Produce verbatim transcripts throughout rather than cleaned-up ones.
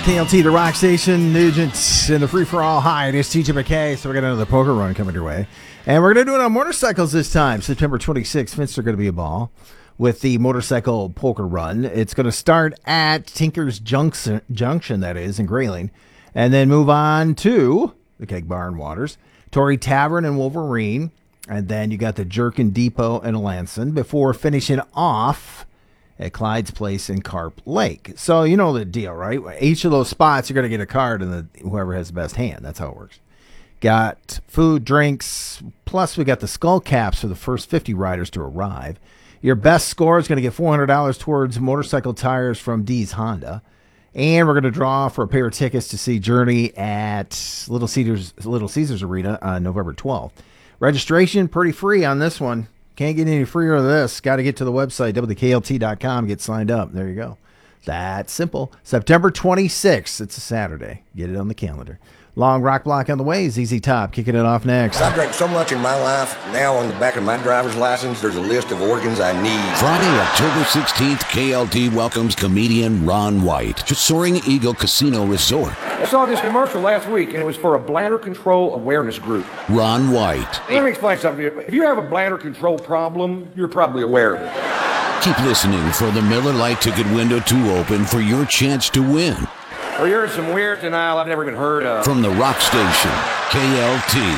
K L T, the rock station, Nugent, in the free-for-all. Hi, it is T J McKay, so we got another poker run coming your way. And we're going to do it on motorcycles this time. September twenty-sixth, Finster going to be a ball with the motorcycle poker run. It's going to start at Tinker's Junction, Junction, that is, in Grayling, and then move on to the Keg Bar and Waters, Torrey Tavern and Wolverine, and then you got the Jerkin Depot and Lanson before finishing off at Clyde's Place in Carp Lake. So you know the deal, right? Each of those spots, you're going to get a card, and the, whoever has the best hand. That's how it works. Got food, drinks, plus we got the skull caps for the first fifty riders to arrive. Your best score is going to get four hundred dollars towards motorcycle tires from D's Honda. And we're going to draw for a pair of tickets to see Journey at Little Caesars, Little Caesars Arena on November twelfth. Registration, pretty free on this one. Can't get any freer than this. Got to get to the website, W K L T dot com, get signed up. There you go. That's simple. September twenty-sixth. It's a Saturday. Get it on the calendar. Long rock block on the way. Z Z Top kicking it off next. I drank so much in my life. Now on the back of my driver's license, there's a list of organs I need. Friday, October sixteenth, K L T welcomes comedian Ron White to Soaring Eagle Casino Resort. I saw this commercial last week, and it was for a bladder control awareness group. Ron White. Let me explain something to you. If you have a bladder control problem, you're probably aware of it. Keep listening for the Miller Lite ticket window to open for your chance to win. Or you're some weird denial I've never even heard of. From the rock station, K L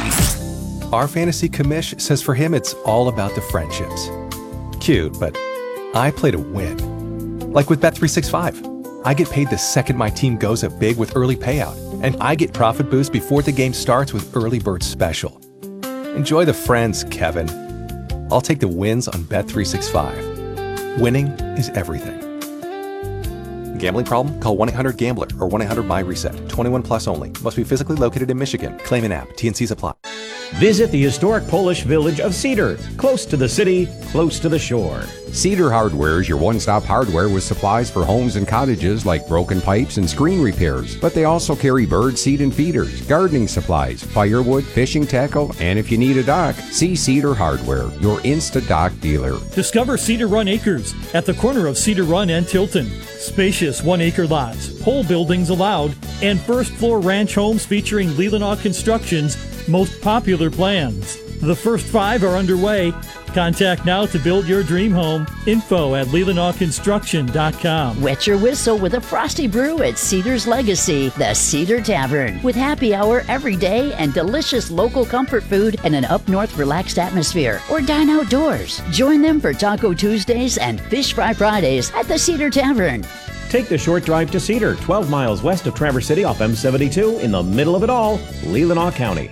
T. Our fantasy commish says for him it's all about the friendships. Cute, but I play to win. Like with Bet three sixty-five. I get paid the second my team goes up big with early payout, and I get profit boost before the game starts with Early Bird Special. Enjoy the friends, Kevin. I'll take the wins on Bet three sixty-five. Winning is everything. Gambling problem? Call one eight hundred gambler or one eight hundred my reset. twenty-one plus only. Must be physically located in Michigan. Claim an app. T and Cs apply. Visit the historic Polish village of Cedar, close to the city, close to the shore. Cedar Hardware is your one-stop hardware with supplies for homes and cottages like broken pipes and screen repairs. But they also carry bird seed and feeders, gardening supplies, firewood, fishing tackle, and if you need a dock, see Cedar Hardware, your Insta-Dock dealer. Discover Cedar Run Acres at the corner of Cedar Run and Tilton. Spacious one-acre lots, whole buildings allowed, and first-floor ranch homes featuring Leelanau Construction's most popular plans. The first five are underway. Contact now to build your dream home. Info at Leelanau Construction dot com. Wet your whistle with a frosty brew at Cedar's Legacy, the Cedar Tavern. With happy hour every day and delicious local comfort food and an up-north relaxed atmosphere. Or dine outdoors. Join them for Taco Tuesdays and Fish Fry Fridays at the Cedar Tavern. Take the short drive to Cedar, twelve miles west of Traverse City off M seventy-two in the middle of it all, Leelanau County.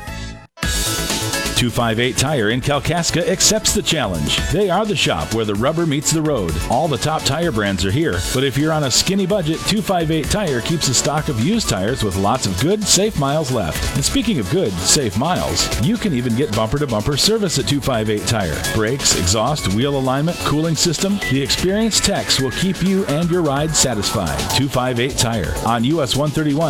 two fifty-eight Tire in Kalkaska accepts the challenge. They are the shop where the rubber meets the road. All the top tire brands are here, but if you're on a skinny budget, two fifty-eight Tire keeps a stock of used tires with lots of good, safe miles left. And speaking of good, safe miles, you can even get bumper-to-bumper service at two fifty-eight Tire. Brakes, exhaust, wheel alignment, cooling system, the experienced techs will keep you and your ride satisfied. two fifty-eight Tire on U S one thirty-one.